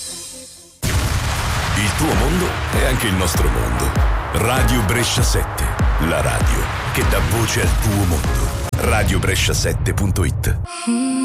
Il tuo mondo è anche il nostro mondo. Radio Brescia 7, la radio che dà voce al tuo mondo. radiobrescia7.it